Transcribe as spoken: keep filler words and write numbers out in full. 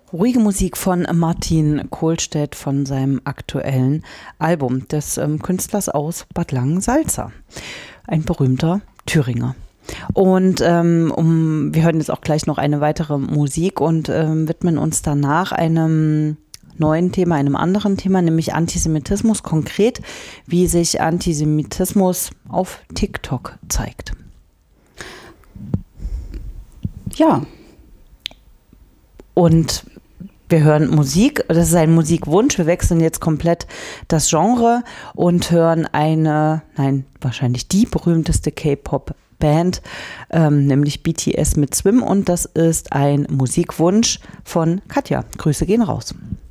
Ruhige Musik von Martin Kohlstedt von seinem aktuellen Album des ähm, Künstlers aus Bad Langensalza. Ein berühmter Thüringer. Und ähm, um, wir hören jetzt auch gleich noch eine weitere Musik und ähm, widmen uns danach einem neuen Thema, einem anderen Thema, nämlich Antisemitismus, konkret, wie sich Antisemitismus auf TikTok zeigt. Ja. Und wir hören Musik, das ist ein Musikwunsch, wir wechseln jetzt komplett das Genre und hören eine, nein, wahrscheinlich die berühmteste K-Pop-Band, ähm, nämlich B T S mit Swim, und das ist ein Musikwunsch von Katja. Grüße gehen raus.